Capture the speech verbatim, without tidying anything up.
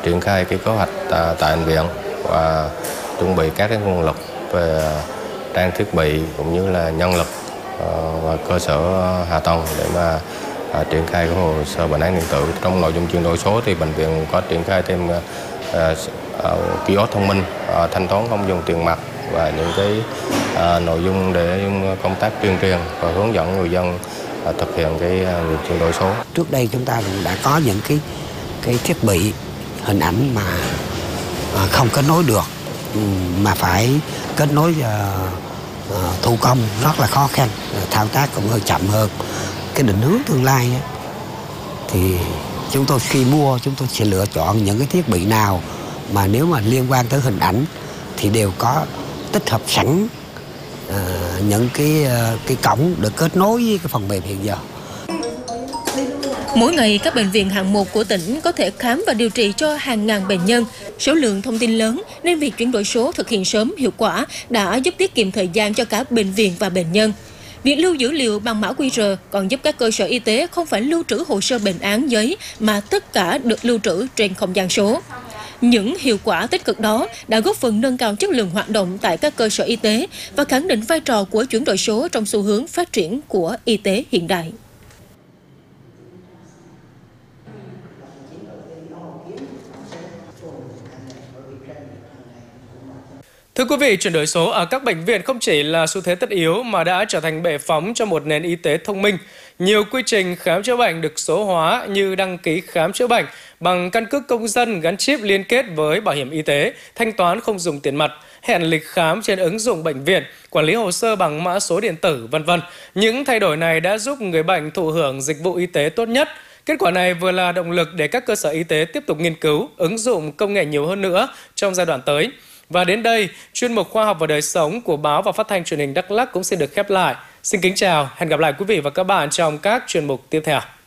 triển khai cái kế hoạch tại, tại bệnh viện và chuẩn bị các cái nguồn lực về trang thiết bị cũng như là nhân lực và cơ sở hạ tầng để mà À, triển khai cái hồ sơ bệnh án điện tử. Trong nội dung chuyển đổi số thì bệnh viện có triển khai thêm uh, uh, kiosk thông minh, uh, thanh toán không dùng tiền mặt và những cái uh, nội dung để công tác tuyên truyền và hướng dẫn người dân uh, thực hiện cái uh, việc chuyển đổi số. Trước đây chúng ta cũng đã có những cái cái thiết bị hình ảnh mà uh, không kết nối được, um, mà phải kết nối uh, uh, thủ công rất là khó khăn, uh, thao tác cũng hơi chậm hơn. Cái định hướng tương lai ấy, thì chúng tôi khi mua chúng tôi sẽ lựa chọn những cái thiết bị nào mà nếu mà liên quan tới hình ảnh thì đều có tích hợp sẵn uh, những cái uh, cái cổng để kết nối với cái phần mềm hiện giờ. Mỗi ngày các bệnh viện hạng một của tỉnh có thể khám và điều trị cho hàng ngàn bệnh nhân. Số lượng thông tin lớn nên việc chuyển đổi số thực hiện sớm hiệu quả đã giúp tiết kiệm thời gian cho cả bệnh viện và bệnh nhân. Việc lưu dữ liệu bằng mã quy rờ còn giúp các cơ sở y tế không phải lưu trữ hồ sơ bệnh án giấy mà tất cả được lưu trữ trên không gian số. Những hiệu quả tích cực đó đã góp phần nâng cao chất lượng hoạt động tại các cơ sở y tế và khẳng định vai trò của chuyển đổi số trong xu hướng phát triển của y tế hiện đại. Thưa quý vị, chuyển đổi số ở các bệnh viện không chỉ là xu thế tất yếu mà đã trở thành bệ phóng cho một nền y tế thông minh. Nhiều quy trình khám chữa bệnh được số hóa như đăng ký khám chữa bệnh bằng căn cước công dân gắn chip liên kết với bảo hiểm y tế, thanh toán không dùng tiền mặt, hẹn lịch khám trên ứng dụng bệnh viện, quản lý hồ sơ bằng mã số điện tử, vân vân. Những thay đổi này đã giúp người bệnh thụ hưởng dịch vụ y tế tốt nhất. Kết quả này vừa là động lực để các cơ sở y tế tiếp tục nghiên cứu, ứng dụng công nghệ nhiều hơn nữa trong giai đoạn tới. Và đến đây, chuyên mục Khoa học và đời sống của báo và phát thanh truyền hình Đắk Lắk cũng xin được khép lại. Xin kính chào, hẹn gặp lại quý vị và các bạn trong các chuyên mục tiếp theo.